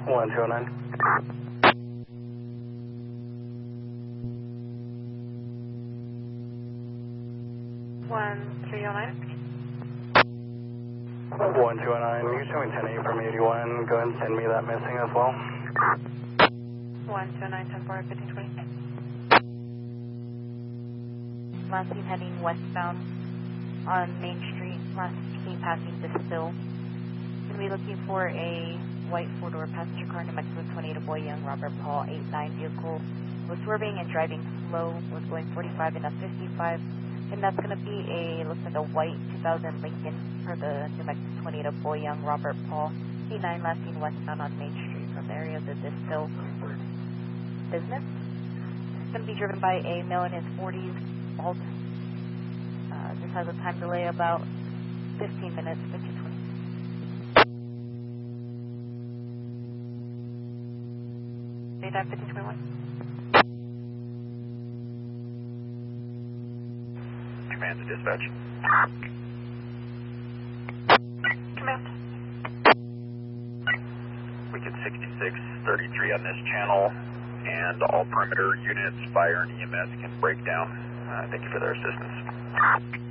1209. 1209, you're showing 10-8 from 81. Go ahead and send me that missing as well. 129, 10-4, 1520. Last seen heading westbound on Main Street, last seen passing Distill. Going to be looking for a white four-door passenger car, New Mexico 28, Boy Young, Robert Paul, 89 vehicle. Was swerving and driving slow, was going 45 and a 55. And that's going to be looks like a white 2000 Lincoln for the New Mexico 28 Boy Young, Robert Paul, 89, last seen westbound on Main Street from the area of the Distill business. It's going to be driven by a male in his 40s, Alt. This has a time delay about 15 minutes, 15-20. Daytime 1521. Command to dispatch. Command. We get 6633 on this channel, and all perimeter units, fire and EMS can break down. Thank you for their assistance.